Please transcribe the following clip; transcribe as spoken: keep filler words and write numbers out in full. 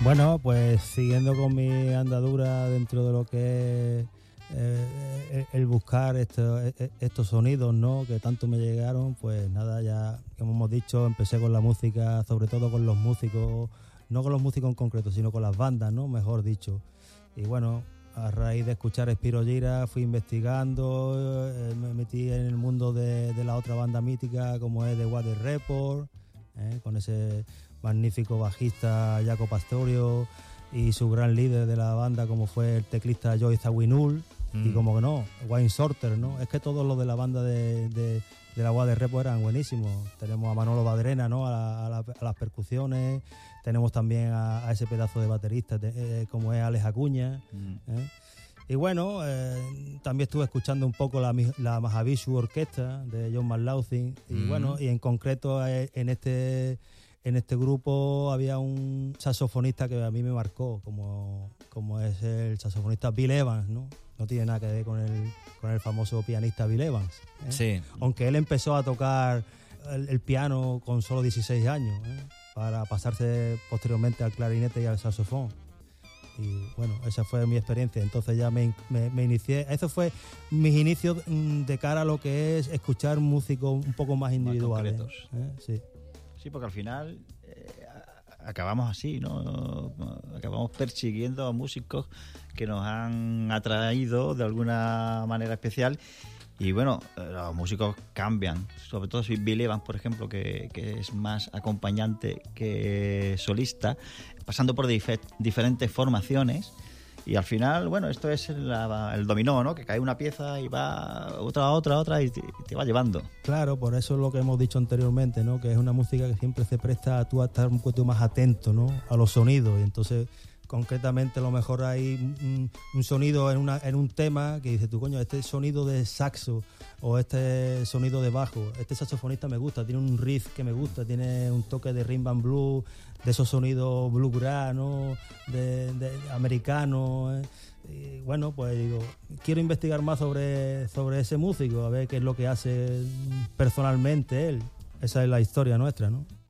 Bueno, pues siguiendo con mi andadura dentro de lo que es eh, el buscar estos, estos sonidos, ¿no?, que tanto me llegaron, pues nada, ya como hemos dicho, empecé con la música, sobre todo con los músicos, no con los músicos en concreto, sino con las bandas, ¿no?, mejor dicho. Y bueno, a raíz de escuchar Spyro Gyra fui investigando, eh, me metí en el mundo de, de la otra banda mítica como es The Water Report, eh, con ese magnífico bajista Jaco Pastorio y su gran líder de la banda como fue el teclista Joey Zawinul, mm. y como que no, Wayne Shorter, ¿no? Es que todos los de la banda de, de, de la Water Report eran buenísimos. Tenemos a Manolo Badrena, ¿no?, a, la, a, la, a las percusiones, tenemos también a, a ese pedazo de baterista de, eh, como es Alex Acuña, mm. ¿eh? Y bueno, eh, también estuve escuchando un poco la, la Mahavishnu Orquesta de John McLaughlin, y mm. bueno, y en concreto eh, en este en este grupo había un saxofonista que a mí me marcó, como, como es el saxofonista Bill Evans, ¿no? No tiene nada que ver con el, con el famoso pianista Bill Evans, ¿eh? Sí. Aunque él empezó a tocar el, el piano con solo dieciséis años, ¿eh?, para pasarse posteriormente al clarinete y al saxofón. Y bueno, esa fue mi experiencia. Entonces ya me, me, me inicié, eso fue mis inicios de cara a lo que es escuchar músicos un poco más individuales, más concretos. ¿eh? Sí. Sí, porque al final eh, acabamos así, ¿no? Acabamos persiguiendo a músicos que nos han atraído de alguna manera especial. Y bueno, los músicos cambian, sobre todo si Bill Evans, por ejemplo, que, que es más acompañante que solista, pasando por dif- diferentes formaciones. Y al final, bueno, esto es la, el dominó, ¿no? Que cae una pieza y va otra, otra, otra y te, y te va llevando. Claro, por eso es lo que hemos dicho anteriormente, ¿no? Que es una música que siempre se presta a tú a estar un poquito más atento, ¿no?, a los sonidos. Y entonces, concretamente, a lo mejor hay un, un sonido en, una, en un tema que dices tú, coño, este sonido de saxo o este sonido de bajo, este saxofonista me gusta, tiene un riff que me gusta, tiene un toque de rhythm and blues, de esos sonidos bluegrass, ¿no?, de, de americanos, ¿eh? Y bueno, pues digo, quiero investigar más sobre, sobre ese músico, a ver qué es lo que hace personalmente él. Esa es la historia nuestra, ¿no?